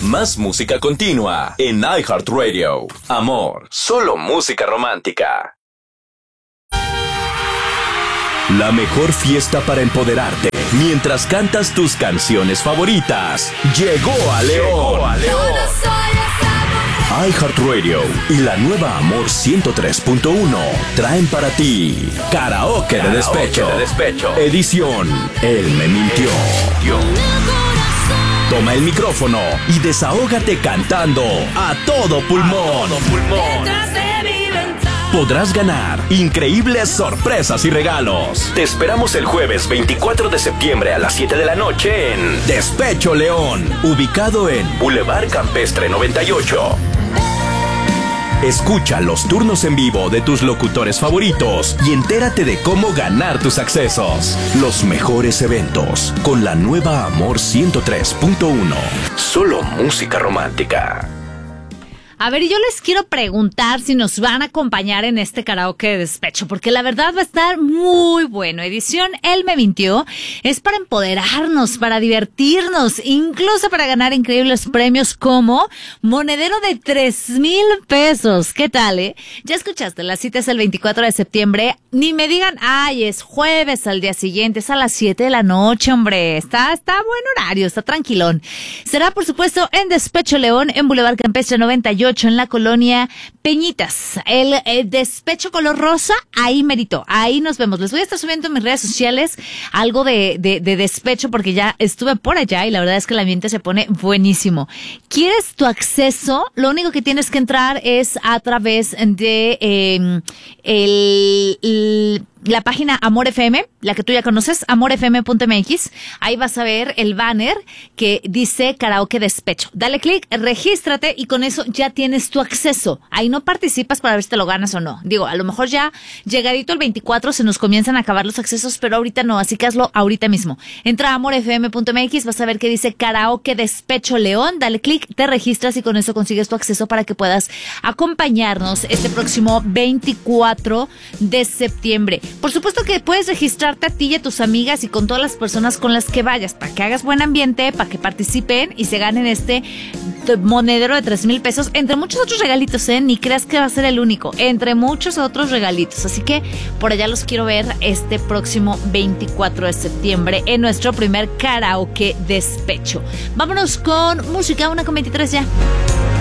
Más música continua en iHeartRadio. Amor, solo música romántica. La mejor fiesta para empoderarte mientras cantas tus canciones favoritas. Llegó a León. iHeartRadio y la nueva Amor 103.1 traen para ti Karaoke de Despecho. Edición Él me mintió. Toma el micrófono y desahógate cantando a todo pulmón. Podrás ganar increíbles sorpresas y regalos. Te esperamos el jueves 24 de septiembre a las 7 de la noche en Despecho León, ubicado en Boulevard Campestre 98. Escucha los turnos en vivo de tus locutores favoritos y entérate de cómo ganar tus accesos. Los mejores eventos con la nueva Amor 103.1. Solo música romántica. A ver, y yo les quiero preguntar si nos van a acompañar en este karaoke de despecho, porque la verdad va a estar muy bueno. Edición Él me mintió es para empoderarnos, para divertirnos, incluso para ganar increíbles premios como monedero de 3,000 pesos. ¿Qué tal, Ya escuchaste, la cita es el 24 de septiembre. Ni me digan, ay, es jueves al día siguiente, es a las 7 de la noche, hombre. Está buen horario, está tranquilón. Será, por supuesto, en Despecho León, en Boulevard Campestre 98, en la colonia Peñitas. El despecho color rosa, ahí merito. Ahí nos vemos. Les voy a estar subiendo en mis redes sociales algo de despecho porque ya estuve por allá y la verdad es que el ambiente se pone buenísimo. ¿Quieres tu acceso? Lo único que tienes que entrar es a través de la página Amor FM, la que tú ya conoces, amorfm.mx. Ahí vas a ver el banner que dice Karaoke Despecho. Dale clic, regístrate y con eso ya tienes tu acceso. Ahí no participas para ver si te lo ganas o no. Digo, a lo mejor ya llegadito el 24 se nos comienzan a acabar los accesos, pero ahorita no, así que hazlo ahorita mismo. Entra a amorfm.mx, vas a ver que dice Karaoke Despecho León, dale clic, te registras y con eso consigues tu acceso para que puedas acompañarnos este próximo 24 de septiembre. Por supuesto que puedes registrarte a ti y a tus amigas y con todas las personas con las que vayas para que hagas buen ambiente, para que participen y se ganen este monedero de 3,000 pesos, entre muchos otros regalitos, ni creas que va a ser el único, entre muchos otros regalitos. Así que por allá los quiero ver este próximo 24 de septiembre en nuestro primer Karaoke Despecho. Vámonos con música, 1:23 ya.